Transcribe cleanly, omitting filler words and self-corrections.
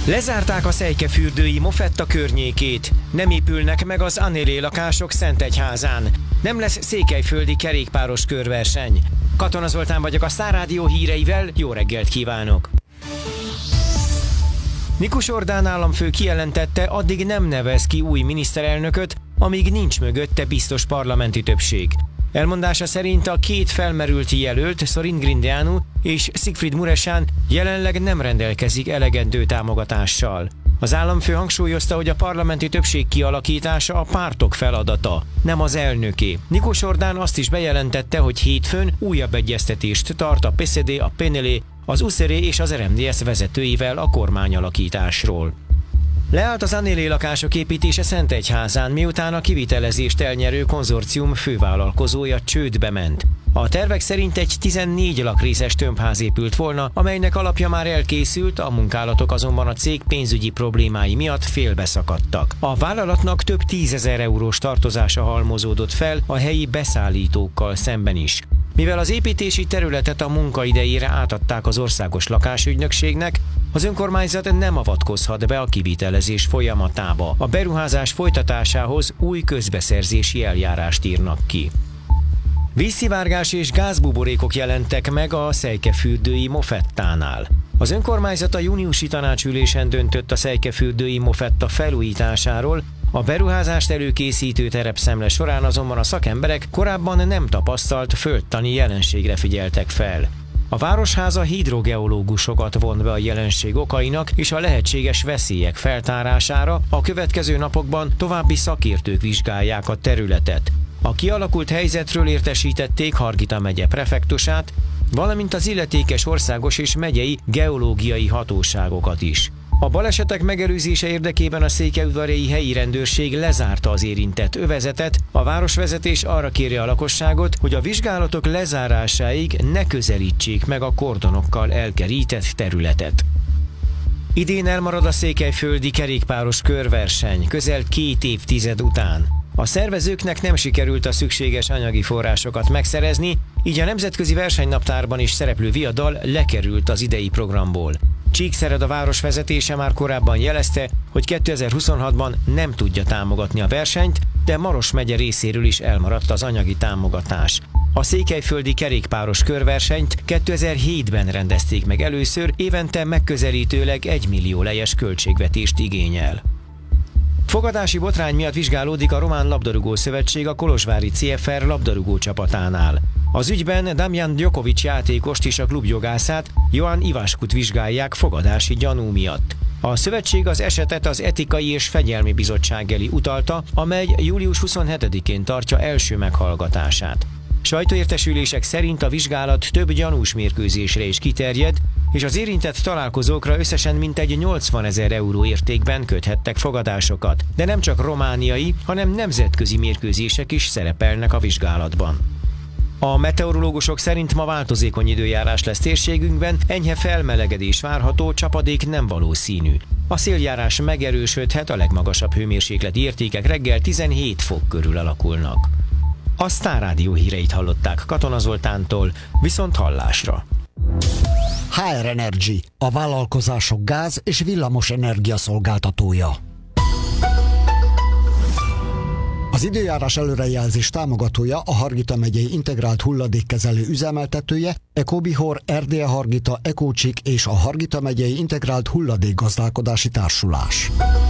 Lezárták a szejkefürdői Mofetta környékét, nem épülnek meg az Anélé lakások Szentegyházán, nem lesz székelyföldi kerékpáros körverseny. Katona Zoltán vagyok a Sztár Rádió híreivel, jó reggelt kívánok! Nikus Orbán államfő kijelentette, addig nem nevez ki új miniszterelnököt, amíg nincs mögötte biztos parlamenti többség. Elmondása szerint a két felmerült jelölt, Sorin Grindeanu és Siegfried Mureșan jelenleg nem rendelkezik elegendő támogatással. Az államfő hangsúlyozta, hogy a parlamenti többség kialakítása a pártok feladata, nem az elnöké. Nikus Orbán azt is bejelentette, hogy hétfőn újabb egyeztetést tart a PSD, a PNL, az USZR és az RMDSZ vezetőivel a kormányalakításról. Leállt az Anélé lakások építése Szentegyházán, miután a kivitelezést elnyerő konzorcium fővállalkozója csődbe ment. A tervek szerint egy 14 lakrészes tömbház épült volna, amelynek alapja már elkészült, a munkálatok azonban a cég pénzügyi problémái miatt félbeszakadtak. A vállalatnak több 10 000 eurós tartozása halmozódott fel a helyi beszállítókkal szemben is. Mivel az építési területet a munkaidejére átadták az országos lakásügynökségnek, az önkormányzat nem avatkozhat be a kivitelezés folyamatába. A beruházás folytatásához új közbeszerzési eljárást írnak ki. Vízszivárgás és gázbuborékok jelentek meg a szejkefürdői Mofettánál. Az önkormányzat a júniusi tanácsülésen döntött a szejkefürdői Mofetta felújításáról, a beruházást előkészítő terepszemle során azonban a szakemberek korábban nem tapasztalt földtani jelenségre figyeltek fel. A városháza hidrogeológusokat vont be a jelenség okainak és a lehetséges veszélyek feltárására, a következő napokban további szakértők vizsgálják a területet. A kialakult helyzetről értesítették Hargita megye prefektusát, valamint az illetékes országos és megyei geológiai hatóságokat is. A balesetek megelőzése érdekében a székelyudvarhelyi helyi rendőrség lezárta az érintett övezetet, a városvezetés arra kéri a lakosságot, hogy a vizsgálatok lezárásáig ne közelítsék meg a kordonokkal elkerített területet. Idén elmarad a székelyföldi kerékpáros körverseny, közel 2 évtized után. A szervezőknek nem sikerült a szükséges anyagi forrásokat megszerezni, így a nemzetközi versenynaptárban is szereplő viadal lekerült az idei programból. Csíkszereda város vezetése már korábban jelezte, hogy 2026-ban nem tudja támogatni a versenyt, de Maros megye részéről is elmaradt az anyagi támogatás. A székelyföldi kerékpáros körversenyt 2007-ben rendezték meg először, évente megközelítőleg 1 millió lejes költségvetést igényel. Fogadási botrány miatt vizsgálódik a Román Labdarúgó Szövetség a kolozsvári CFR labdarúgó csapatánál. Az ügyben Damjan Djokovic játékost és a klubjogászát, Johan Ivaskut vizsgálják fogadási gyanú miatt. A szövetség az esetet az Etikai és Fegyelmi Bizottság elé utalta, amely július 27-én tartja első meghallgatását. Sajtóértesülések szerint a vizsgálat több gyanús mérkőzésre is kiterjed, és az érintett találkozókra összesen mintegy 80 000 euró értékben köthettek fogadásokat, de nem csak romániai, hanem nemzetközi mérkőzések is szerepelnek a vizsgálatban. A meteorológusok szerint ma változékony időjárás lesz térségünkben, enyhe felmelegedés várható, csapadék nem valószínű. A széljárás megerősödhet, a legmagasabb hőmérsékleti értékek reggel 17 fok körül alakulnak. A Sztár Rádió híreit hallották Katona Zoltántól, viszont hallásra. HR Energy, a vállalkozások gáz- és villamos energia szolgáltatója. Az időjárás előrejelzés támogatója a Hargita megyei integrált hulladékkezelő üzemeltetője, Ecobihor, RDE Hargita, Ecócsik és a Hargita megyei integrált hulladékgazdálkodási társulás.